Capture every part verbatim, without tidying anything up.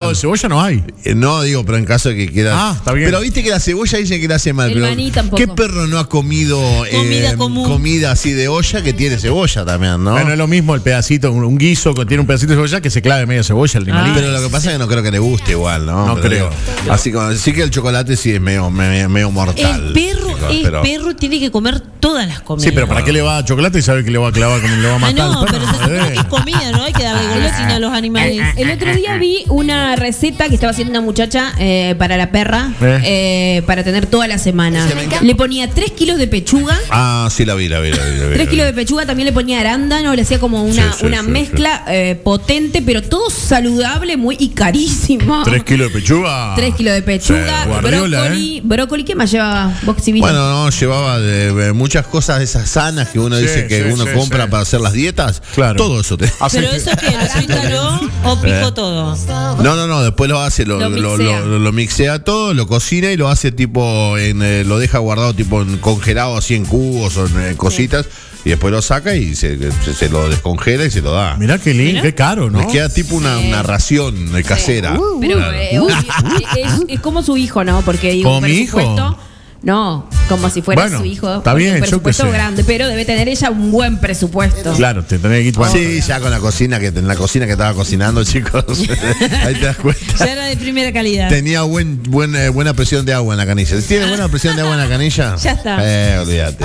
de cebolla no hay. Eh, no, digo, pero en caso de que quieras. Ah, está bien. Pero viste que la cebolla dicen que le hace mal. El pero maní tampoco. ¿qué perro no ha comido Comida eh, común. comida así de olla que tiene cebolla también, ¿no? Bueno, es lo mismo el pedacito, un, un guiso que tiene un pedacito de cebolla que se clave media cebolla el animalito. Pero lo que pasa es que no creo que le guste igual, ¿no? No Pero creo. digo, así como sí que el chocolate sí es medio, medio, medio mortal. El perro, chicos, el pero- perro tiene que comer todas las comidas. Sí, pero ¿para qué le va a chocolate y sabe que le va a clavar como le va a Ah, matar? no, al perro? pero se supone Eh. que es comida, ¿no? Hay que darle golosina a los animales. El otro día vi una receta que estaba haciendo una muchacha eh, para la perra, Eh. eh, para tener toda la semana. Le ponía tres kilos de pechuga, Ah, sí, la vi, la vi, la vi. La vi, tres la kilos vi. de pechuga, también le ponía arándano, le hacía como una, Sí, sí, una sí, mezcla eh, potente, pero todo saludable, muy y carísimo. ¿Tres kilos de pechuga? Tres kilos de pechuga, Sí, Guardiola, brócoli, brócoli, ¿qué más llevaba? Boxivino. Bueno, no, llevaba de, de muchas cosas de esas sanas que uno Sí, dice que sí, uno sí, compra sí. para hacer las dietas. Claro. Todo eso te. Hace- Pero eso que lo instaló o picó todo. No, no, no, después lo hace, lo, Lo lo, mixea. lo- lo mixea todo, lo cocina y lo hace tipo, en, eh, lo deja guardado tipo en congelado así en cubos o en eh, cositas y después lo saca y se, se, se lo descongela y se lo da. Mirá qué lindo, Mirá. qué caro, ¿no? Les queda tipo una, Sí. una ración eh, casera. Pero Claro. eh, obvio, es, es como su hijo, ¿no? Porque digo, ¿Como un mi hijo? presupuesto- No, como si fuera Bueno, su hijo. está con bien, un yo qué presupuesto sé. grande, pero debe tener ella un buen presupuesto. Claro, te tenés que ir. bueno, Sí, ya con la cocina que en la cocina que estaba cocinando, chicos. Ahí te das cuenta. Ya era de primera calidad. Tenía buen, buen, eh, buena presión de agua en la canilla. ¿Tiene buena presión de agua en la canilla? Ya está. Eh, olvídate.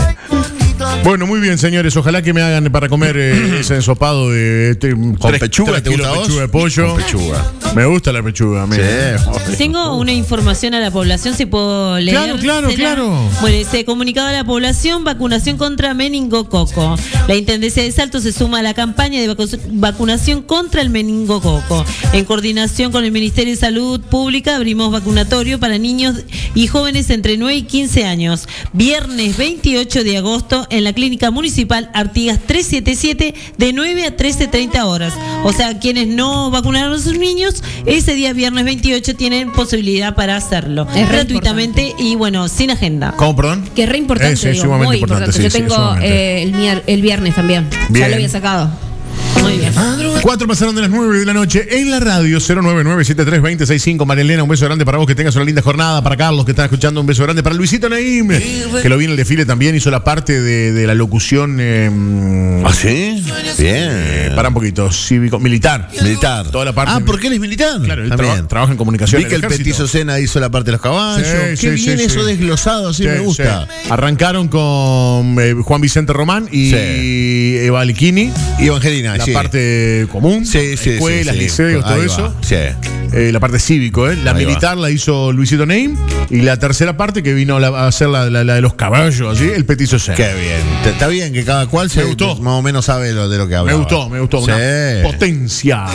Bueno, muy bien, señores. Ojalá que me hagan para comer eh, ese ensopado de este, ¿Con tres- pechuga? tres ¿Te kilos gusta a de vos? pechuga de pollo. Con pechuga. Me gusta la pechuga. a mí. Sí. Tengo una información a la población, si puedo leer. Claro, claro, claro. Bueno, se ha comunicado a la población vacunación contra meningococo. La Intendencia de Salto se suma a la campaña de vacu- vacunación contra el meningococo. En coordinación con el Ministerio de Salud Pública abrimos vacunatorio para niños y jóvenes entre nueve y quince años. Viernes veintiocho de agosto en la Clínica Municipal Artigas trescientos setenta y siete de nueve a trece treinta horas. O sea, quienes no vacunaron a sus niños, ese día viernes veintiocho tienen posibilidad para hacerlo. Es re gratuitamente y bueno, sin agenda. ¿Cómo, perdón? Que es re importante, Es, es digo, sumamente muy importante, importante. sí, Yo sí, tengo sumamente. eh, el, mier- el viernes también. Bien. Ya lo había sacado. Muy bien. Cuatro pasaron de las nueve de la noche en la radio cero nueve nueve siete tres dos cero seis cinco. María Elena, un beso grande para vos, que tengas una linda jornada. Para Carlos, que están escuchando, un beso grande. Para Luisito Naim, que lo vi en el desfile también, hizo la parte de, de la locución. Eh, ¿Ah, sí? Bien. para un poquito, cívico, militar. Militar. Toda la parte. Ah, ¿por qué él es militar? Claro, él También. traba- trabaja en comunicación. Vi que en el ejército. petizo Sena hizo la parte de los caballos. Sí, Qué sí, bien sí, eso sí. desglosado, así Sí, me gusta. sí. Arrancaron con eh, Juan Vicente Román y Sí. Eva Aliquini, Y Evangelina, la sí. parte común, Sí, sí, escuelas, sí, sí. liceos, todo Ahí va. eso. Sí. Eh, la parte cívico, ¿eh? La Ahí militar la hizo Luisito Neim. Y la tercera parte que vino la- a hacer la, la- la de los caballos, ¿sí? El petizo Sena. Qué bien. Te- Está bien que cada cual se Me gustó. más o menos sabe lo, de lo que habla. Me gustó, me gustó. Sí. Una potencia.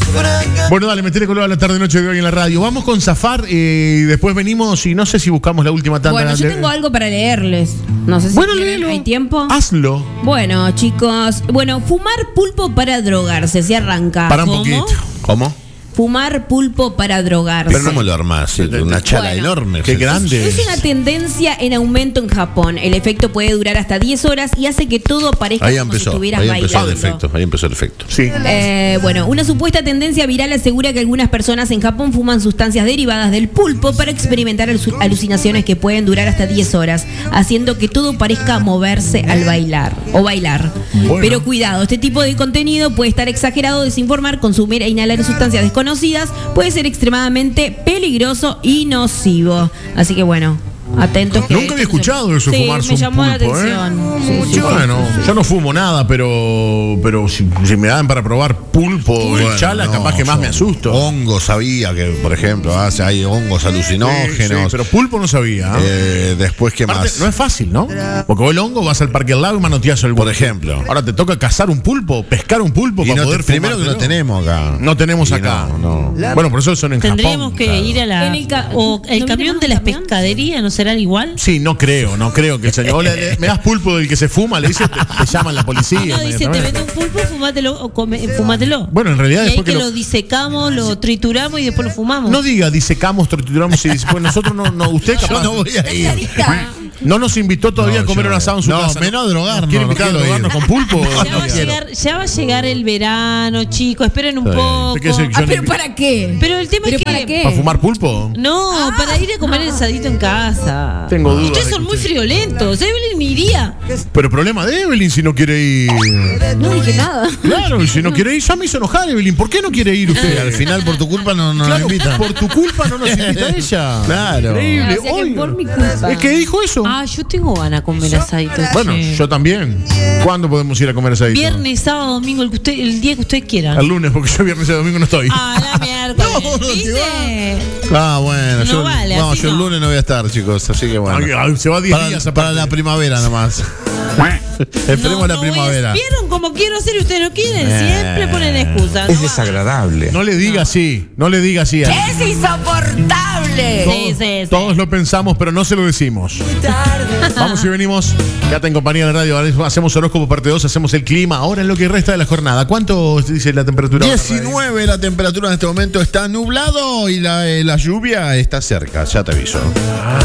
Bueno, dale, metele color a la tarde-noche de hoy en la radio. Vamos con Zafar y después venimos y no sé si buscamos la última tanda. Bueno, yo de- tengo algo para leerles. No sé si Bueno, quieren, léelo. hay tiempo. Hazlo. Bueno, chicos. Bueno, fumar pulpo para drogarse. Se arranca. Para un ¿Cómo? poquito. ¿Cómo? Fumar pulpo para drogarse. Pero no me lo armás. Una chala Bueno. enorme. Qué grande. Es una tendencia en aumento en Japón. El efecto puede durar hasta diez horas y hace que todo parezca Ahí como empezó. si estuvieras Ahí empezó el bailando. efecto. Ahí empezó el efecto. Sí. Eh, bueno, una supuesta tendencia viral asegura que algunas personas en Japón fuman sustancias derivadas del pulpo para experimentar alu- alucinaciones que pueden durar hasta diez horas, haciendo que todo parezca moverse al bailar o bailar. Bueno. Pero cuidado, este tipo de contenido puede estar exagerado, desinformar, consumir e inhalar sustancias desconocidas, puede ser extremadamente peligroso y nocivo. Así que bueno, atentos. que Nunca esto había no se- escuchado eso, Sí, fumarse me un llamó la pulpo, ¿eh? atención. Sí, sí, sí, Bueno, sí, sí. yo no fumo nada, pero pero si, si me dan para probar pulpo o Bueno, chala, no, capaz que más son me asusto. Hongos, sabía que, por ejemplo, hace, hay hongos Sí, alucinógenos. sí, pero pulpo no sabía. ¿eh? Eh, después, ¿qué Aparte, más? no es fácil, ¿no? Porque vos el hongo vas al parque al lado y manoteas el Por pulpo. ejemplo. Ahora te toca cazar un pulpo, pescar un pulpo Y para no te- poder primero que no fumártelo. tenemos acá. No tenemos Y acá. no, no. Bueno, por eso son en Tendríamos Japón. que claro. ir a la. En el ca- o el ¿no camión tenemos de la camión? pescadería, ¿no será igual? Sí, no creo, no creo que el señor. Ole, le- me das pulpo del que se fuma, le dice, te, te llaman la policía. No, dice, te inmediatamente. vende un pulpo, fumátelo, o come- fumátelo. Bueno, en realidad y ahí después que, que lo... lo- disecamos, lo trituramos y después lo fumamos. No diga, disecamos, trituramos y dice, pues nosotros no, no usted capaz. Yo no voy a ir. No nos invitó todavía No, a comer yo un no. asado en su No, casa. menos drogarnos, ¿Quiere no invitar a quiero drogarnos ir. con pulpo? Ya, No va a quiero. llegar, ya va a llegar el verano, chicos, esperen un Sí. poco. ¿Qué es el- Ah, Yo ¿pero ni- para qué? Pero el tema ¿Pero es que. para qué? ¿Para fumar pulpo? No, para ir a comer el asadito en casa. Tengo dudas Ustedes de son que muy usted- friolentos. Evelyn iría. Pero problema de Evelyn si no quiere ir. No dije nada. Claro, y si no quiere ir, ya me hizo enojar, Evelyn. ¿Por qué no quiere ir usted? Sí, al final, por tu culpa, no, no Claro, nos invitan. por tu culpa no nos invita ella. Claro. Increíble. O sea que Oiga. por mi culpa. Es que dijo eso. Ah, yo tengo ganas de comer asadito. Bueno, che. yo también. ¿Cuándo podemos ir a comer asadito? Viernes, sábado, domingo, el, que usted, el día que usted quiera. El lunes, porque yo viernes y domingo no estoy. Ah, la miércoles. No, no te ¿Viste? Ah, bueno, No yo, vale, no, así yo el no. lunes no voy a estar, chicos, así que bueno. Ay, ay, se va diez Para, días para aparte. la primavera nomás. Esperemos No, la no voy a- primavera. ¿Vieron cómo quiero ser y ustedes no quieren? Eh. Siempre ponen excusas. Es No va. desagradable. No le diga así, no le diga así. ¡Es insoportable! Todos, Sí, sí, sí. todos lo pensamos, pero no se lo decimos. Vamos y venimos. Quédate en compañía de la radio. Ahora hacemos horóscopo parte dos, hacemos el clima. Ahora en lo que resta de la jornada. ¿Cuánto dice la temperatura? diecinueve la temperatura en este momento, está nublado y la, eh, la lluvia está cerca, ya te aviso.